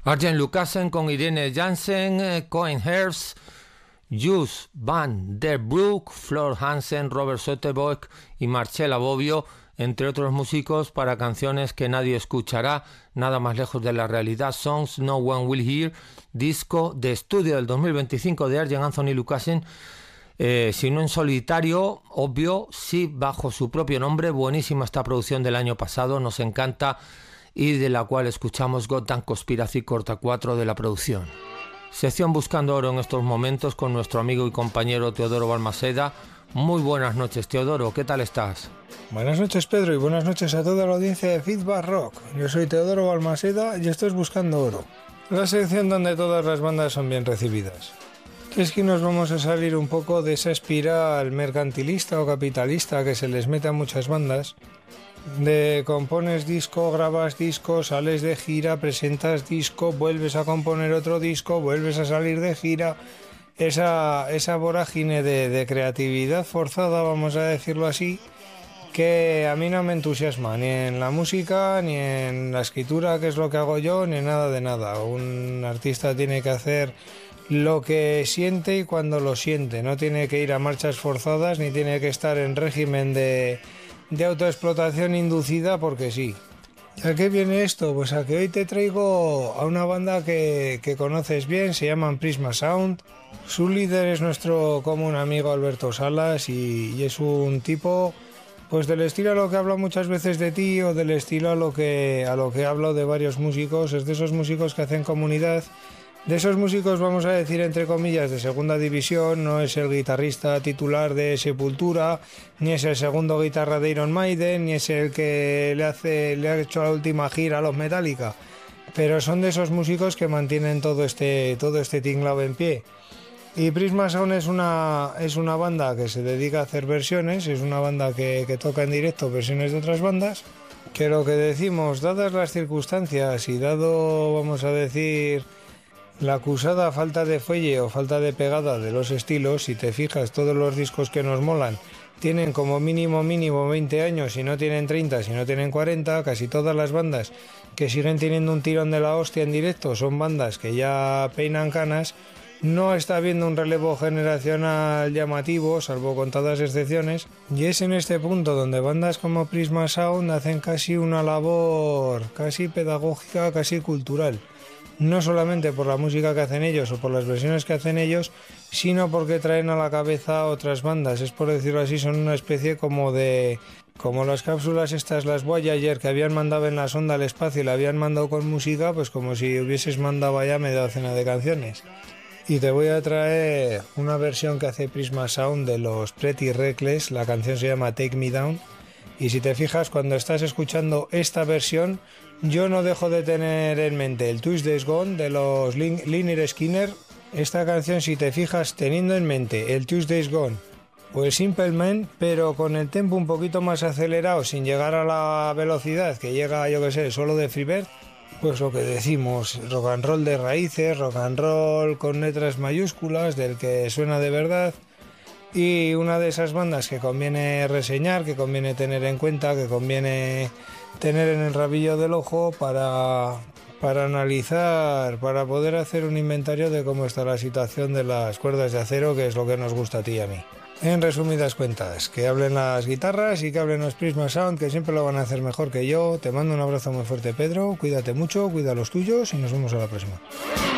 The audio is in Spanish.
Arjen Lucassen con Irene Jansen, Cohen Herbst, Jus van der Broek, Flor Hansen, Robert Soetterbeek y Marcella Bobbio, entre otros músicos, para canciones que nadie escuchará, nada más lejos de la realidad. Songs No One Will Hear, disco de estudio del 2025 de Arjen Anthony Lucassen, si no en solitario, obvio, sí bajo su propio nombre. Buenísima esta producción del año pasado, nos encanta, y de la cual escuchamos Gotham Conspiracy corta 4 de la producción. Sección Buscando Oro en estos momentos con nuestro amigo y compañero Teodoro Balmaseda. Muy buenas noches, Teodoro, ¿qué tal estás? Buenas noches, Pedro, y buenas noches a toda la audiencia de Feedback Rock. Yo soy Teodoro Balmaseda y esto es Buscando Oro, la sección donde todas las bandas son bien recibidas. Es que nos vamos a salir un poco de esa espiral mercantilista o capitalista que se les mete a muchas bandas, de compones disco, grabas disco, sales de gira, presentas disco, vuelves a componer otro disco, vuelves a salir de gira. Esa vorágine de creatividad forzada, vamos a decirlo así, que a mí no me entusiasma, ni en la música, ni en la escritura, que es lo que hago yo, ni nada de nada. Un artista tiene que hacer lo que siente y cuando lo siente, no tiene que ir a marchas forzadas, ni tiene que estar en régimen de autoexplotación inducida porque sí. ¿A qué viene esto? Pues a que hoy te traigo a una banda que conoces bien, se llaman Prisma Sound. Su líder es nuestro común amigo Alberto Salas y es un tipo pues del estilo a lo que hablo muchas veces de ti, o del estilo a lo que hablo de varios músicos. Es de esos músicos que hacen comunidad. De esos músicos, vamos a decir entre comillas, de segunda división. No es el guitarrista titular de Sepultura, ni es el segundo guitarra de Iron Maiden, ni es el que le ha hecho la última gira a los Metallica. Pero son de esos músicos que mantienen todo este tinglado en pie. Y Prisma Sound es una banda que se dedica a hacer versiones, es una banda que toca en directo versiones de otras bandas, que lo que decimos, dadas las circunstancias y dado, vamos a decir, la acusada falta de fuelle o falta de pegada de los estilos, si te fijas, todos los discos que nos molan tienen como mínimo 20 años, si no tienen 30, si no tienen 40, casi todas las bandas que siguen teniendo un tirón de la hostia en directo son bandas que ya peinan canas. No está habiendo un relevo generacional llamativo, salvo contadas excepciones, y es en este punto donde bandas como Prisma Sound hacen casi una labor casi pedagógica, casi cultural. No solamente por la música que hacen ellos o por las versiones que hacen ellos, sino porque traen a la cabeza otras bandas. Es, por decirlo así, son una especie como las cápsulas estas, las Voyager, que habían mandado en la sonda al espacio y la habían mandado con música, pues como si hubieses mandado allá media docena de canciones. Y te voy a traer una versión que hace Prisma Sound de los Pretty Reckless. La canción se llama Take Me Down. Y si te fijas, cuando estás escuchando esta versión, yo no dejo de tener en mente el Tuesday's Gone de los Lynyrd Skynyrd. Esta canción, si te fijas, teniendo en mente el Tuesday's Gone o el Simple Man, pero con el tempo un poquito más acelerado, sin llegar a la velocidad que llega, yo que sé, solo de Freebird, pues lo que decimos, rock and roll de raíces, rock and roll con letras mayúsculas, del que suena de verdad. Y una de esas bandas que conviene reseñar, que conviene tener en cuenta, que conviene tener en el rabillo del ojo para analizar, para poder hacer un inventario de cómo está la situación de las cuerdas de acero, que es lo que nos gusta a ti y a mí. En resumidas cuentas, que hablen las guitarras y que hablen los Prisma Sound, que siempre lo van a hacer mejor que yo. Te mando un abrazo muy fuerte, Pedro, cuídate mucho, cuida los tuyos y nos vemos a la próxima.